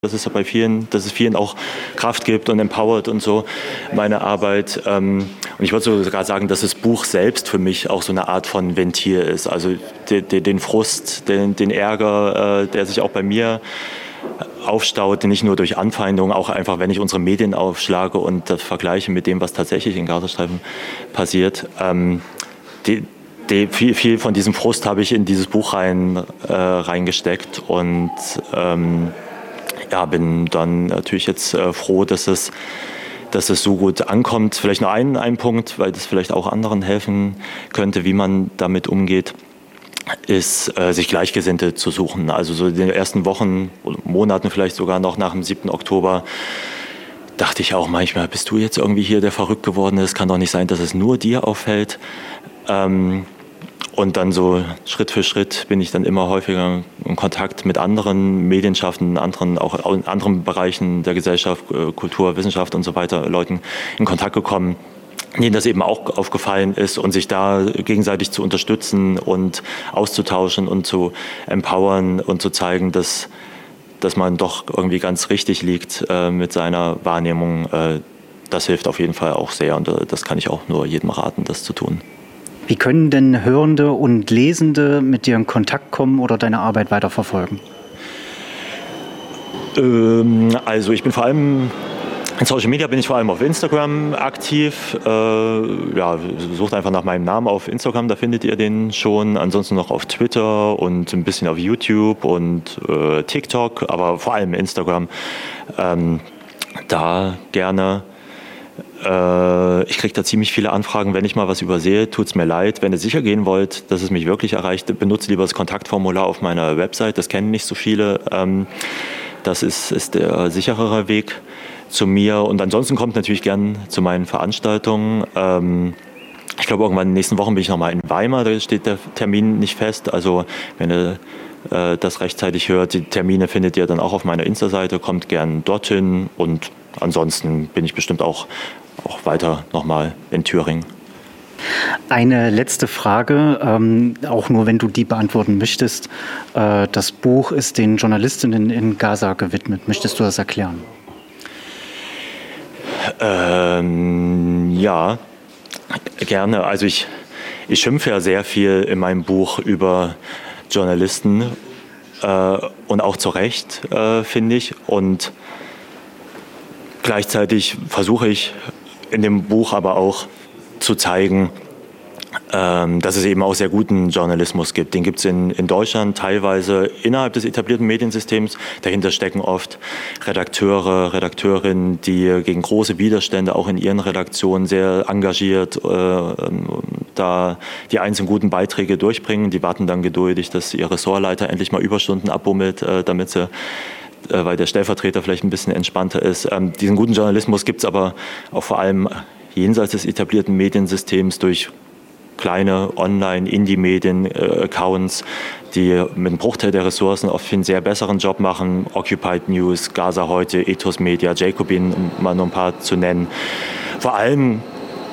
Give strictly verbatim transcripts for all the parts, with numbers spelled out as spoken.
dass es bei vielen, dass es vielen auch Kraft gibt und empowert und so, meine Arbeit. Und ich würde sogar sagen, dass das Buch selbst für mich auch so eine Art von Ventil ist. Also den, den Frust, den, den Ärger, der sich auch bei mir aufstaut, nicht nur durch Anfeindungen, auch einfach, wenn ich unsere Medien aufschlage und das vergleiche mit dem, was tatsächlich in Gazastreifen passiert. Die, die, viel, viel von diesem Frust habe ich in dieses Buch rein, äh, reingesteckt und ähm, ja, bin dann natürlich jetzt äh, froh, dass es, dass es so gut ankommt. Vielleicht nur ein, ein Punkt, weil das vielleicht auch anderen helfen könnte, wie man damit umgeht, ist, äh, sich Gleichgesinnte zu suchen. Also so in den ersten Wochen, Monaten vielleicht sogar noch nach dem siebten Oktober, dachte ich auch manchmal, bist du jetzt irgendwie hier der verrückt gewordene? Es kann doch nicht sein, dass es nur dir auffällt. Ähm, Und dann so Schritt für Schritt bin ich dann immer häufiger in Kontakt mit anderen Medienschaffenden, anderen, auch in anderen Bereichen der Gesellschaft, Kultur, Wissenschaft und so weiter, Leuten in Kontakt gekommen, denen das eben auch aufgefallen ist und sich da gegenseitig zu unterstützen und auszutauschen und zu empowern und zu zeigen, dass, dass man doch irgendwie ganz richtig liegt äh, mit seiner Wahrnehmung. Äh, das hilft auf jeden Fall auch sehr und äh, das kann ich auch nur jedem raten, das zu tun. Wie können denn Hörende und Lesende mit dir in Kontakt kommen oder deine Arbeit weiterverfolgen? Ähm, also ich bin vor allem, in Social Media bin ich vor allem auf Instagram aktiv. Äh, ja, sucht einfach nach meinem Namen auf Instagram, da findet ihr den schon. Ansonsten noch auf Twitter und ein bisschen auf YouTube und äh, TikTok, aber vor allem Instagram. Ähm, da gerne. Ich kriege da ziemlich viele Anfragen, wenn ich mal was übersehe, tut es mir leid. Wenn ihr sicher gehen wollt, dass es mich wirklich erreicht, benutzt lieber das Kontaktformular auf meiner Website. Das kennen nicht so viele. Das ist, ist der sicherere Weg zu mir. Und ansonsten kommt natürlich gern zu meinen Veranstaltungen. Ich glaube, irgendwann in den nächsten Wochen bin ich nochmal in Weimar. Da steht der Termin nicht fest. Also wenn ihr das rechtzeitig hört, die Termine findet ihr dann auch auf meiner Insta-Seite. Kommt gern dorthin und ansonsten bin ich bestimmt auch, auch weiter nochmal in Thüringen. Eine letzte Frage, ähm, auch nur wenn du die beantworten möchtest. Äh, das Buch ist den Journalistinnen in Gaza gewidmet. Möchtest du das erklären? Ähm, ja, gerne. Also ich, ich schimpfe ja sehr viel in meinem Buch über Journalisten äh, und auch zu Recht, äh, finde ich. Und gleichzeitig versuche ich in dem Buch aber auch zu zeigen, ähm, dass es eben auch sehr guten Journalismus gibt. Den gibt es in, in Deutschland teilweise innerhalb des etablierten Mediensystems. Dahinter stecken oft Redakteure, Redakteurinnen, die gegen große Widerstände auch in ihren Redaktionen sehr engagiert äh, da die einzelnen guten Beiträge durchbringen. Die warten dann geduldig, dass ihr Ressortleiter endlich mal Überstunden abbummelt, äh, damit sie weil der Stellvertreter vielleicht ein bisschen entspannter ist. Ähm, diesen guten Journalismus gibt es aber auch vor allem jenseits des etablierten Mediensystems durch kleine Online-Indie-Medien-Accounts, die mit einem Bruchteil der Ressourcen oft einen sehr besseren Job machen. Occupied News, Gaza heute, Ethos Media, Jacobin, um mal nur ein paar zu nennen. Vor allem,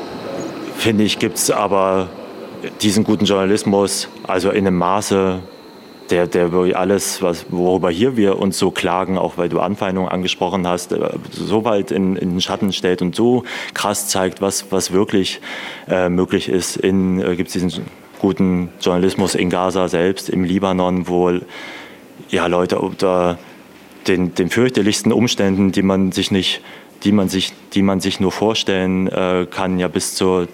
finde ich, gibt es aber diesen guten Journalismus, also in einem Maße, Der, der wirklich alles, was, worüber hier wir uns so klagen, auch weil du Anfeindungen angesprochen hast, so weit in, in den Schatten stellt und so krass zeigt, was, was wirklich äh, möglich ist. In, äh, gibt es diesen guten Journalismus in Gaza selbst, im Libanon, wo ja, Leute unter den, den fürchterlichsten Umständen, die man sich nicht die man sich, die man sich nur vorstellen äh, kann, ja bis zur,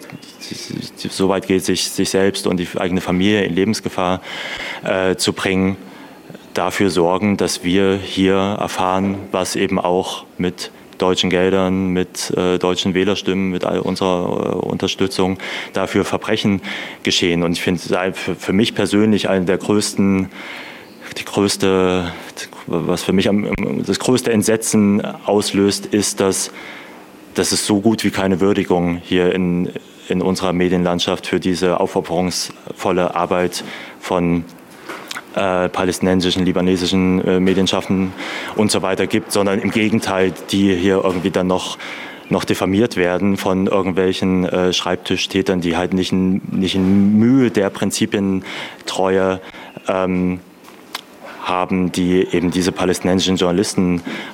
so weit geht, sich, sich selbst und die eigene Familie in Lebensgefahr äh, zu bringen, dafür sorgen, dass wir hier erfahren, was eben auch mit deutschen Geldern, mit äh, deutschen Wählerstimmen, mit all unserer äh, Unterstützung dafür Verbrechen geschehen. Und ich finde es für, für mich persönlich eine der größten, die größte, was für mich das größte Entsetzen auslöst, ist, dass, dass es so gut wie keine Würdigung hier in, in unserer Medienlandschaft für diese aufopferungsvolle Arbeit von äh, palästinensischen, libanesischen äh, Medienschaffenden und so weiter gibt, sondern im Gegenteil, die hier irgendwie dann noch noch diffamiert werden von irgendwelchen äh, Schreibtischtätern, die halt nicht in, nicht in Mühe der Prinzipientreue ähm, haben, die eben diese palästinensischen Journalisten